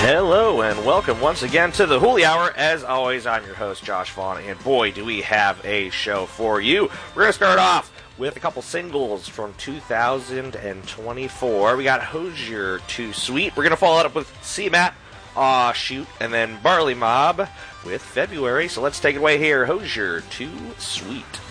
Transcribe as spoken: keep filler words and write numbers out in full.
Hello and welcome once again to the Hooli Hour. As always, I'm your host, Josh Vaughn, and boy, do we have a show for you. We're going to start off with a couple singles from two thousand twenty-four. We got Hozier, Too Sweet. We're going to follow it up with C-Mat, Aw Shoot, and then Barley Mob with February. So let's take it away here. Hozier, Too Sweet.